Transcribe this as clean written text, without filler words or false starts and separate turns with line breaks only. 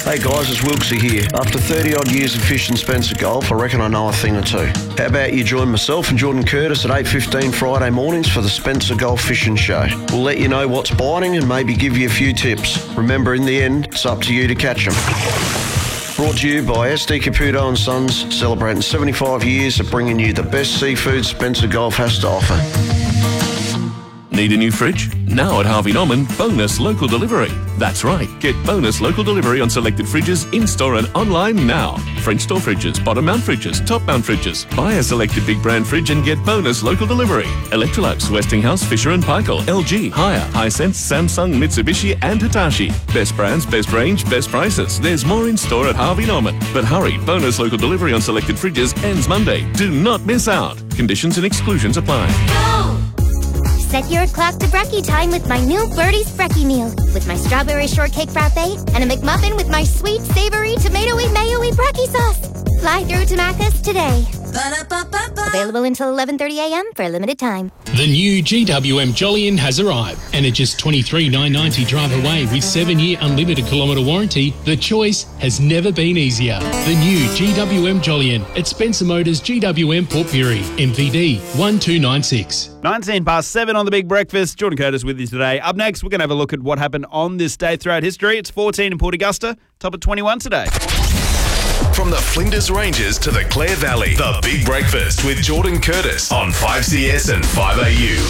Hey guys, it's Wilksy here. After 30 odd years of fishing Spencer Gulf, I reckon I know a thing or two. How about you join myself and Jordan Curtis at 8:15 Friday mornings for the Spencer Gulf Fishing Show. We'll let you know what's biting and maybe give you a few tips. Remember, in the end, it's up to you to catch them. Brought to you by SD Caputo & Sons, celebrating 75 years of bringing you the best seafood Spencer Gulf has to offer.
Need a new fridge? Now at Harvey Norman, bonus local delivery. That's right, get bonus local delivery on selected fridges in-store and online now. French door fridges, bottom mount fridges, top mount fridges. Buy a selected big brand fridge and get bonus local delivery. Electrolux, Westinghouse, Fisher & Paykel, LG, Haier, Hisense, Samsung, Mitsubishi and Hitachi. Best brands, best range, best prices. There's more in store at Harvey Norman. But hurry, bonus local delivery on selected fridges ends Monday. Do not miss out. Conditions and exclusions apply.
Go! Set your clock to brekkie time with my new Birdie's Brekkie meal. With my strawberry shortcake frappe and a McMuffin with my sweet, savory, tomatoey, mayo-y brekkie sauce. Fly through to Macca's today. Available until 11:30 a.m. for a limited time.
The new GWM Jolyon has arrived, and at just $23,990 drive away with 7-year unlimited kilometre warranty, the choice has never been easier. The new GWM Jolyon at Spencer Motors GWM Port Pirie, MVD 1296.
7:19 on The Big Breakfast. Jordan Curtis with you today. Up next, we're going to have a look at what happened on this day throughout history. It's 14 in Port Augusta, top at 21 today.
From the Flinders Ranges to the Clare Valley, The Big Breakfast with Jordan Curtis on 5CS and 5AU.